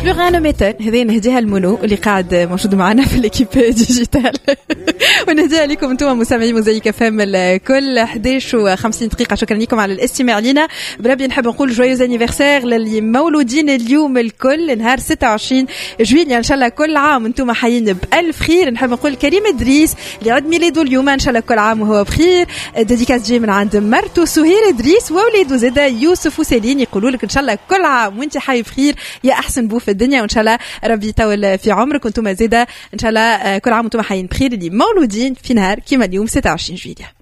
بور ان ميتال هذه نهديها المونو اللي قاعد موجود معنا في ليكيب ديجيتال ونهديها لكم انتم مستمعين موزايك فام الكل. 11:50 دقيقه. شكرا لكم على الاستماع لنا. بربي نحب نقول جويوز انيفرسير للي مولودين اليوم الكل نهار 26 جويليا ان شاء الله كل عام انتم حيين بالف خير. نحب نقول كريم ادريس اللي عيد ميلاده اليوم ان شاء الله كل عام وهو بخير. ديديكاس جي من عند مرتو سهير ادريس ووليده زاده يوسف وسيلين يقولوا لك ان شاء الله كل عام وانت حي بخير يا احسن بو في الدنيا وان شاء الله ربي يطول في عمرك وانتم زاده ان شاء الله كل عام وانتم حيين بخير اللي مولودين في نهار كيما اليوم 26 جويليا.